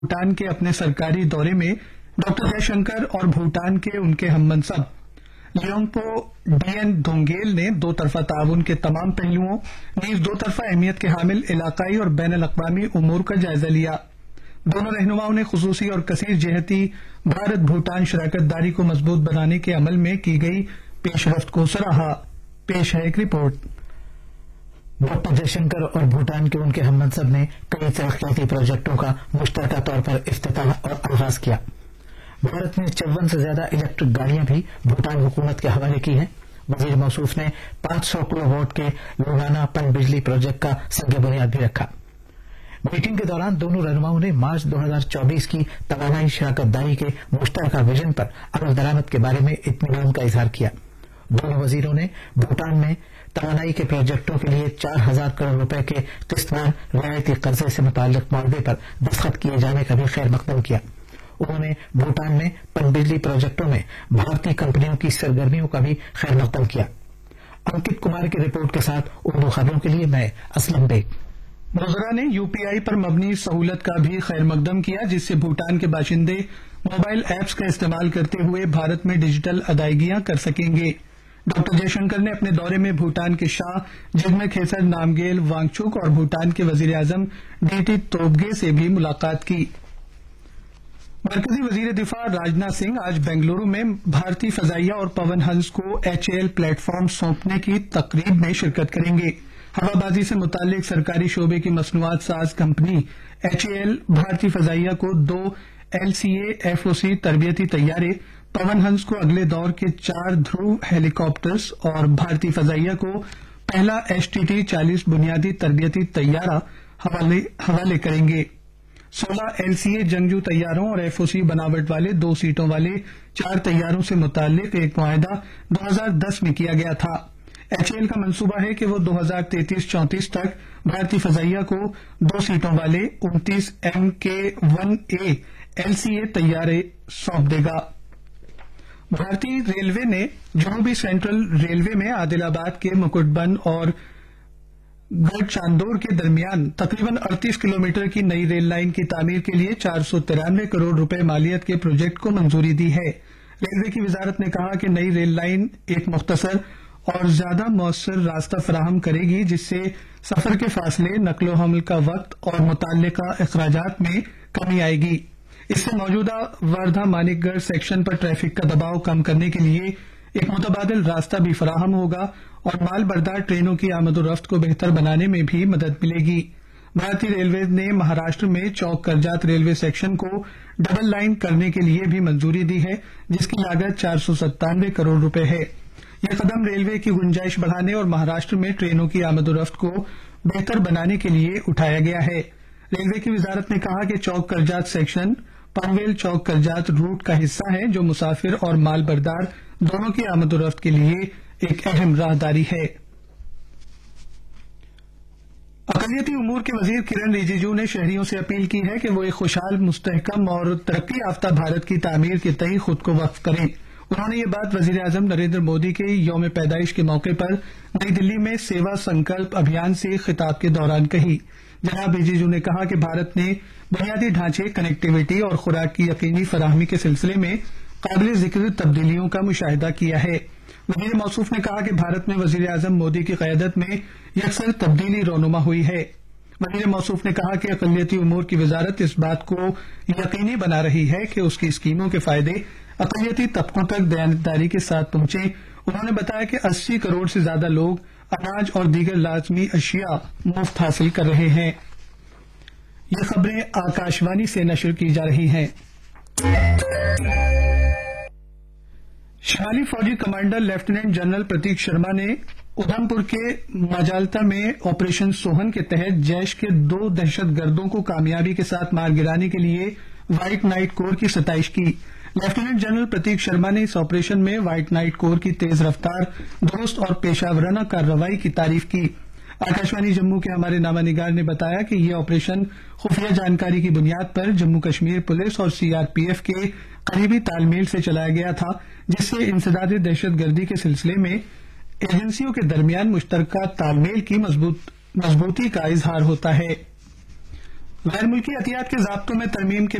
भूटान के अपने सरकारी दौरे में डॉक्टर जयशंकर और भूटान के उनके हममनसब लियोंगपो डीएन दोंगेल ने दो तरफा ताउन के तमाम पहलुओं नीज दो तरफा अहमियत के हामिल इलाकाई और बैन अल-अक़वामी उमूर का जायजा लिया। दोनों रहनुमाओं ने खुसूसी और कसीर जहती भारत भूटान शराकतदारी को मजबूत बनाने के अमल में की गई पेशरफ्त को सराहा। पेश है एक रिपोर्ट। डॉक्टर जयशंकर और भूटान के उनके हममनसब ने कई तरक्याती प्रोजेक्टों का मुश्तरका तौर पर इफ्तिताह और आगाज किया। भारत ने 54 से ज्यादा इलेक्ट्रिक गाड़ियां भी भूटान हुकूमत के हवाले की हैं। वजीर मौसूफ ने 500 किलोवाट के लोहाना पन बिजली प्रोजेक्ट का संग बुनियाद भी रखा। मीटिंग के दौरान दोनों रहनुमाओं ने मार्च 2024 की तवानाई शराकतदारी के मुश्तरका विजन पर अमल दरामद के बारे में इत्मीनान का इजहार किया। दोनों वजीरों ने भूटान में तवानाई के प्रोजेक्टों के लिए 4,000 करोड़ रुपए के किस्तवार रियायती कर्जे से मुताल्लिक माहदे पर दस्तखत किए जाने का भी खैर मकदम किया। उन्होंने भूटान में पनबिजली प्रोजेक्टों में भारतीय कंपनियों की सरगर्मियों का भी खैर मकदम किया। अंकित कुमार की रिपोर्ट के साथ उर्दू खबरों के लिए मैं असलम बेग। वज़रा ने यूपीआई पर मबनी सहूलत का भी खैर मकदम किया, जिससे भूटान के बाशिंदे मोबाइल ऐप्स का इस्तेमाल करते हुए भारत में डिजिटल अदायगियां कर सकेंगे। डॉक्टर जयशंकर ने अपने दौरे में भूटान के शाह जिग्मे खेसर नामगेल वांगचुक और भूटान के वजीर आजम डीटी तोबगे से भी मुलाकात की। मरकजी वजीर दिफा राजनाथ सिंह आज बेंगलुरु में भारतीय फजाइया और पवन हंस को एचएएल प्लेटफॉर्म सौंपने की तकरीब में शिरकत करेंगे। हवाबाजी से मुताल्लिक सरकारी शोबे की मसनूआत साज कंपनी एचएएल भारतीय फजाइया को 2 एलसीए एफओसी तरबियती तैयारे, पवन हंस को अगले दौर के 4 ध्रुव हेलीकॉप्टर्स और भारतीय फजाइया को पहला एचटीटी 40 बुनियादी तरबियती तैयारा हवाले करेंगे। 16 एलसीए जंगजू तैयारों और एफओसी बनावट वाले 2 सीटों वाले 4 तैयारों से मुताल्लिक एक मुआहदा 2010 में किया गया था। एचएएल का मंसूबा है कि वो 2033-34 तक भारतीय फजाइया को 2 सीटों वाले 29 MK-1A एलसीए तैयारे सौंप देगा। भारतीय रेलवे ने जनूबी सेंट्रल रेलवे में आदिलाबाद के मुकुटबंद और गढ़चांदोर के दरमियान तकरीबन 38 किलोमीटर की नई रेल लाइन की तामीर के लिए 493 करोड़ रुपए मालियत के प्रोजेक्ट को मंजूरी दी है। रेलवे की वजारत ने कहा कि नई रेल लाइन एक मुख्तसर और ज्यादा मौसर रास्ता फराहम करेगी, जिससे सफर के फासले, नकलो हमल का वक्त और मुतल्लिका अखराजात में कमी आएगी। इससे मौजूदा वर्धा मानिकगढ़ सेक्शन पर ट्रैफिक का दबाव कम करने के लिए एक मुतबादिल रास्ता भी फराहम होगा और माल बरदार ट्रेनों की आमदोरफ्त को बेहतर बनाने में भी मदद मिलेगी। भारतीय रेलवे ने महाराष्ट्र में चौक करजात रेलवे सेक्शन को डबल लाइन करने के लिए भी मंजूरी दी है, जिसकी लागत 497 करोड़ रुपए है। यह कदम रेलवे की गुंजाइश बढ़ाने और महाराष्ट्र में ट्रेनों की आमदोरफ्त को बेहतर बनाने के लिए उठाया गया है। रेलवे की वजारत ने कहा कि चौक करजात सेक्शन पनवेल चौक करजात रूट का हिस्सा है, जो मुसाफिर और माल बरदार दोनों की आमदोरफ्त के लिए एक अहम राहदारी है। अक़लियती उमूर के वजीर किरण रिजिजू ने शहरियों से अपील की है कि वो एक खुशहाल, मुस्तहकम और तरक्की याफ्ता भारत की तामीर के तई खुद को वक्फ करें। उन्होंने ये बात वजीर आजम नरेंद्र मोदी के यौम पैदाइश के मौके पर नई दिल्ली में सेवा संकल्प अभियान से खिताब के दौरान कही। जनाब रिजिजू ने कहा कि भारत ने बुनियादी ढांचे, कनेक्टिविटी और खुराक की यकीनी फराहमी के सिलसिले में काबिल जिक्र तब्दीलियों का मुशाहिदा किया है। वजीर मौसूफ ने कहा कि भारत में वजीर आजम मोदी की क़यादत में यकसर तब्दीली रोनुमा हुई है। वजीर मौसूफ ने कहा कि अक़लियती उमूर की वजारत इस बात को यकीनी बना रही है कि उसकी स्कीमों के फायदे अक़लियती तबकों तक दयानतदारी के साथ पहुंचे। उन्होंने बताया कि 80 करोड़ से ज्यादा लोग अनाज और दीगर लाजमी अशिया मुफ्त हासिल कर रहे हैं। ये खबरें आकाशवाणी से नशर की जा रही हैं। शिमाली फौजी कमांडर लेफ्टिनेंट जनरल प्रतीक शर्मा ने उधमपुर के मजालता में ऑपरेशन सोहन के तहत जैश के 2 दहशतगर्दों को कामयाबी के साथ मार गिराने के लिए व्हाइट नाइट कोर की सताइश की। लेफ्टिनेंट जनरल प्रतीक शर्मा ने इस ऑपरेशन में व्हाइट नाइट कोर की तेज रफ्तार, दुरुस्त और पेशावराना कार्रवाई की तारीफ की। आकाशवाणी जम्मू के हमारे नामानिगार ने बताया कि यह ऑपरेशन खुफिया जानकारी की बुनियाद पर जम्मू कश्मीर पुलिस और सीआरपीएफ के करीबी तालमेल से चलाया गया था, जिससे इंसदाद दहशतगर्दी के सिलसिले में एजेंसियों के दरमियान मुश्तरका तालमेल की मजबूती का इजहार होता है। गैर मुल्की अतियात के ज़ाब्तों में तरमीम के